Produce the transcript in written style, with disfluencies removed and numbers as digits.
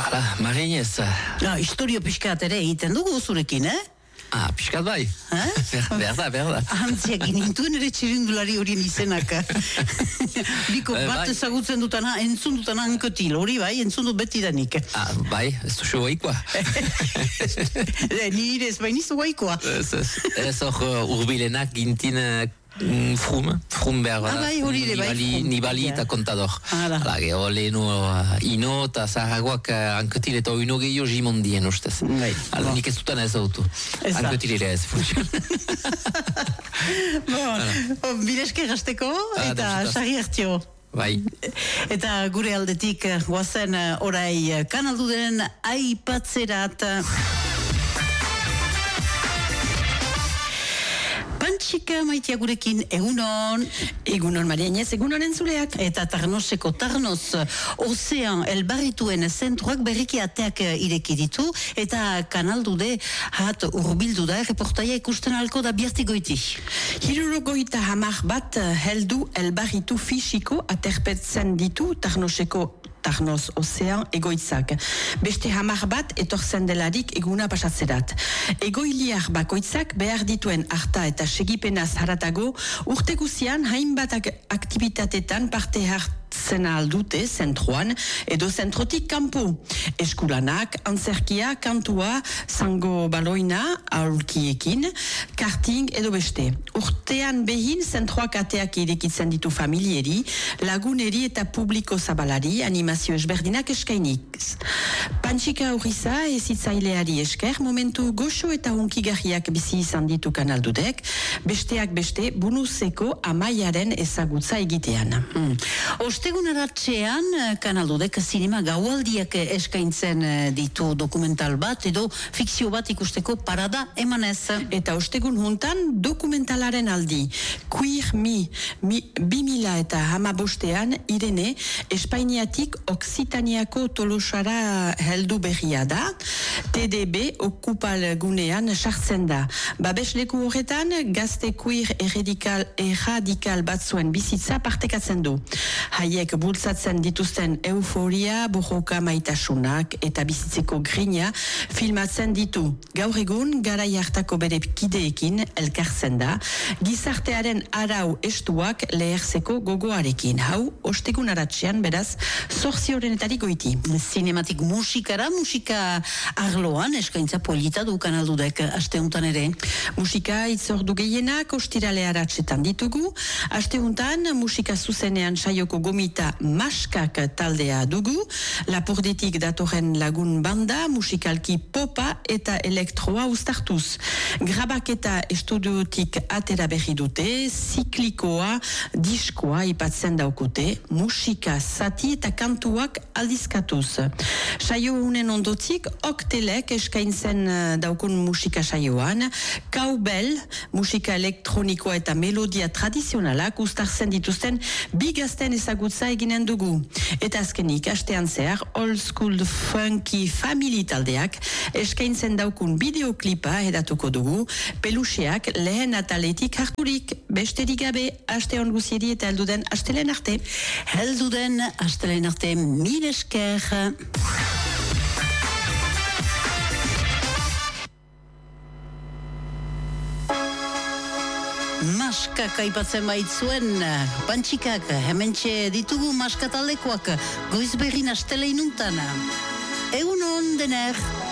Hala, Mariñez. Historio pixkat ere egiten dugu zurekin, Pixkat bai. Berda. Antziak inintuen ere txirindulari horien izenak. Biko bat ezagutzen dutana, entzun dutana hankotil, hori bai, entzun dut beti danik. Bai, ez duzu guaikoa. Nire ez bainizu guaikoa. Ez hor urbilenak gintin frum behar bada. Nibali eta kontador. Gero lehenu ino eta zahagoak hankotil eta oino gehiago jimondien ustez. Nik ez dutan ez autu. Hankotilera ez funtsian. Bileske gazteko eta sari hartio. Bai. Eta gure aldetik guazen orai kanaldu denen aipatzerat. Pantxika maitea gurekin, egunon. Egunon, Mariañez, egunon entzuleak. Eta Tarnoseko Tarnos Ozean elbarrituen zentruak berriki ateak ireki ditu, eta kanaldude hat urbildu da, reportaia ikusten alko da biartigoiti. 70 bat heldu elbarritu fisiko aterpetzen ditu Tarnos Ozean egoitzak. Beste 10 bat etortzen delarik eguna pasatzerat. Egoiliar bakoitzak behar dituen harta eta segipenaz haratago urte guzian hainbat aktivitatetan parte hartzen aldute zentruan edo zentrotik kanpo. Eskulanak, antzerkia, kantua, zango baloina, aurkiekin, karting edo beste. Urtean behin zentruak ateak irekitzen ditu familieri, laguneri eta publiko zabalari animazio ezberdinak eskainik. Pantxika Urriza ezitzaileari esker momentu goxo eta hunkigarriak bizi izan ditu kanaldudek, besteak beste bunuzeko amaiaren ezagutza egitean. Ostegun aratxean kanaldudek zinema gaualdiak eskaintzen ditu dokumental bat edo fikzio bat ikusteko parada emanez. Eta ostegun juntan dokumentalaren aldi. Queer Me 2015 Irene Espainiatik Oksitaniako Tolosara heldu berria da. TDB okupal gunean sartzen da. Babesleku horretan gazte queer erradikal batzuen bizitza partekatzen du. Haiek bultzatzen dituzten euforia, borroka maitasunak eta bizitzeko grina filmatzen ditu. Gaur egun garai hartako bere kideekin elkartzen da, gizartearen arau estuak leherzeko gogoarekin. Hau, ostegun aratxean beraz, 8 horrenetarik goiti. Zinematik musika arloan eskaintza polita du kanaldudek asteuntan ere. Musika itzordu gehienak ostirale aratsetan ditugu. Asteuntan musika zuzenean saioko gomita Maskak taldea dugu. Lapurditik datorren lagun banda, musikalki popa eta elektroa uztartuz. Grabaketa estudiotik atera berri dute, ziklikoa, diskoa ipatzen daukute, musika, zati eta kantuak aldizkatuz. Saio unen ondotik, oktelek eskaintzen daukun musika saioan, kaubel, musika elektronikoa eta melodia tradizionalak uztartzen dituzten bigazten ezagutza eginen dugu. Eta azkenik, astean zehar, old school funky family taldeak eskaintzen daukun bideoklipa edatuko dugu, peluxeak lehen ataletik harturik, besterik gabe, aste on guzieri eta helduden astelen arte. Helduden astelen arte, mil esker. Maskak aipatzen baitzuen, Pantxikak, hementxe ditugu maskataldekoak, goizberrin asteleinuntan. Egunon dener.